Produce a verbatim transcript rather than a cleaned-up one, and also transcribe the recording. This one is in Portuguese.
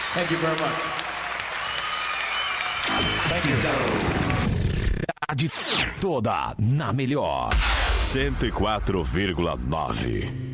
Thank you very much. Cidade toda na melhor. cento e quatro vírgula nove.